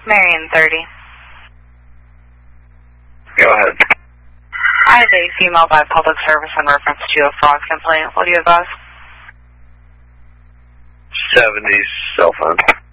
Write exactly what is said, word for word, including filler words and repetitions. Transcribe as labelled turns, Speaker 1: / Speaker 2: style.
Speaker 1: Marion thirty.
Speaker 2: Go ahead.
Speaker 1: I have a female by public service in reference to a fraud complaint. What do you advise?
Speaker 2: seventies cell phone.